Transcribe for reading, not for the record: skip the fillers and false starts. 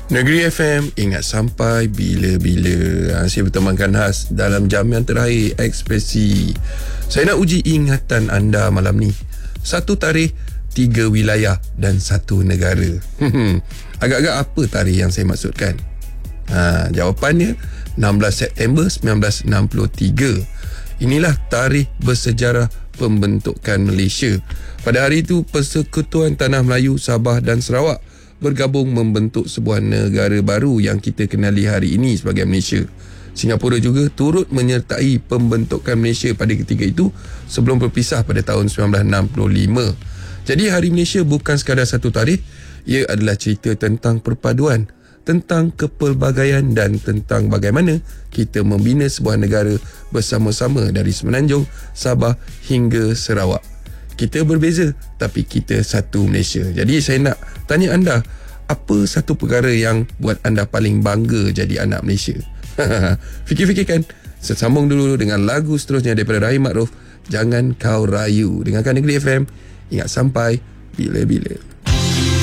Negeri FM, ingat sampai bila-bila. Saya bertemankan khas dalam jam yang terakhir Ekspresi. Saya nak uji ingatan anda malam ni. 1 tarikh, 3 wilayah dan 1 negara. Agak-agak apa tarikh yang saya maksudkan? Jawapannya 16 September 1963. Inilah tarikh bersejarah pembentukan Malaysia. Pada hari itu, Persekutuan Tanah Melayu, Sabah dan Sarawak bergabung membentuk sebuah negara baru yang kita kenali hari ini sebagai Malaysia. Singapura juga turut menyertai pembentukan Malaysia pada ketika itu sebelum berpisah pada tahun 1965. Jadi Hari Malaysia bukan sekadar satu tarikh, ia adalah cerita tentang perpaduan, tentang kepelbagaian dan tentang bagaimana kita membina sebuah negara bersama-sama dari Semenanjung, Sabah hingga Sarawak. Kita berbeza tapi kita satu Malaysia. Jadi saya nak tanya anda, apa satu perkara yang buat anda paling bangga jadi anak Malaysia? Fikir-fikirkan. Sambung dulu dengan lagu seterusnya daripada Rahim Makruf, Jangan Kau Rayu. Dengarkan Negeri FM, ingat sampai bila-bila.